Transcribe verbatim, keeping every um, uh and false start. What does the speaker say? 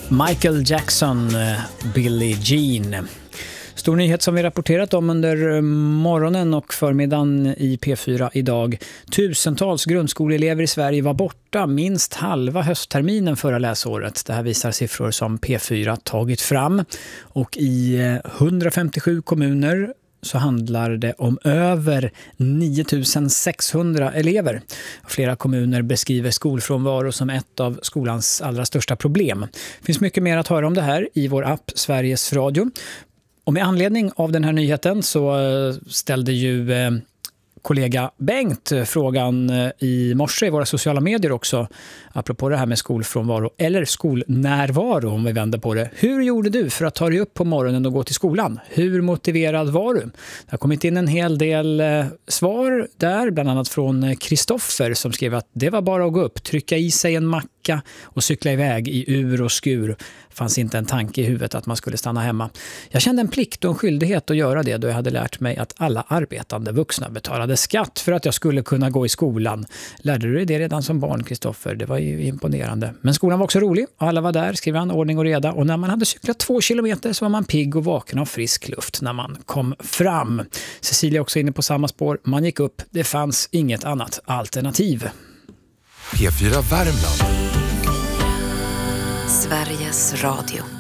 Michael Jackson, Billie Jean. Stor nyhet som vi rapporterat om under morgonen och förmiddagen i P fyra idag. Tusentals grundskoleelever i Sverige var borta minst halva höstterminen förra läsåret. Det här visar siffror som P fyra tagit fram. Och i hundrafemtiosju kommuner så handlar det om över nio tusen sexhundra elever. Flera kommuner beskriver skolfrånvaro som ett av skolans allra största problem. Det finns mycket mer att höra om det här i vår app Sveriges Radio. Och med anledning av den här nyheten så ställde ju eh, kollega Bengt frågan i morse i våra sociala medier också, apropå det här med skolfrånvaro eller skolnärvaro om vi vänder på det. Hur gjorde du för att ta dig upp på morgonen och gå till skolan? Hur motiverad var du? Det har kommit in en hel del eh, svar där, bland annat från Kristoffer som skrev att det var bara att gå upp, trycka i sig en macka och cykla iväg i ur och skur. Fanns inte en tanke i huvudet att man skulle stanna hemma. Jag kände en plikt och en skyldighet att göra det då jag hade lärt mig att alla arbetande vuxna betalade skatt för att jag skulle kunna gå i skolan. Lärde du dig det redan som barn, Kristoffer? Det var ju imponerande. Men skolan var också rolig och alla var där, skrev han, ordning och reda. Och när man hade cyklat två kilometer så var man pigg och vaken av frisk luft när man kom fram. Cecilia också inne på samma spår. Man gick upp. Det fanns inget annat alternativ. P fyra Värmland. Sveriges Radio.